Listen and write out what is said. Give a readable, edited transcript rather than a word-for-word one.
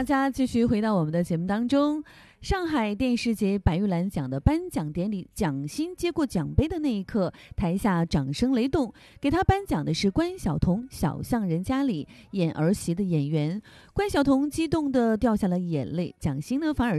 大家继续回到我们的节目当中。上海电视节白玉兰奖的颁奖典礼，蒋欣接过奖杯的那一刻，台下掌声雷动。给他颁奖的是关晓彤，《小巷人家》里演儿媳的演员。关晓彤激动地掉下了眼泪，蒋欣呢反而